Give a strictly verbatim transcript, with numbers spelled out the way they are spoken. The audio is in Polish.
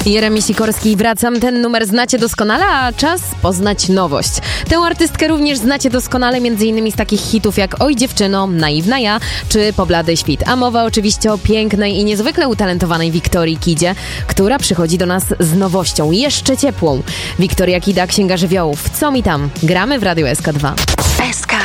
Jeremi Sikorski, wracam. Ten numer znacie doskonale, a czas poznać nowość. Tę artystkę również znacie doskonale, m.in. z takich hitów jak Oj dziewczyno, Naiwna ja, czy Poblady świt. A mowa oczywiście o pięknej i niezwykle utalentowanej Wiktorii Kidzie, która przychodzi do nas z nowością, jeszcze ciepłą. Wiktoria Kida, Księga Żywiołów. Co mi tam? Gramy w Radiu S K dwa. S K